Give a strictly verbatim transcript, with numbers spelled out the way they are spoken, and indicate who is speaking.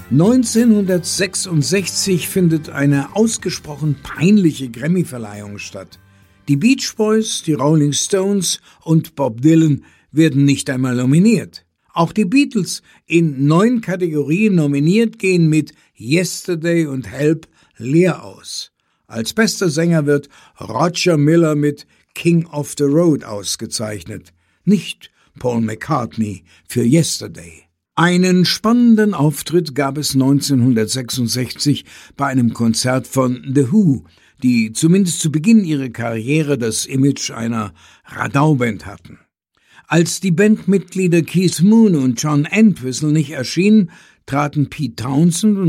Speaker 1: neunzehnhundertsechsundsechzig findet eine ausgesprochen peinliche Grammy-Verleihung statt. Die Beach Boys, die Rolling Stones und Bob Dylan werden nicht einmal nominiert. Auch die Beatles, in neun Kategorien nominiert, gehen mit Yesterday und Help leer aus. Als bester Sänger wird Roger Miller mit King of the Road ausgezeichnet, nicht Paul McCartney für Yesterday. Einen spannenden Auftritt gab es neunzehnhundertsechsundsechzig bei einem Konzert von The Who, die zumindest zu Beginn ihrer Karriere das Image einer Radauband hatten. Als die Bandmitglieder Keith Moon und John Entwistle nicht erschienen, traten Pete Townshend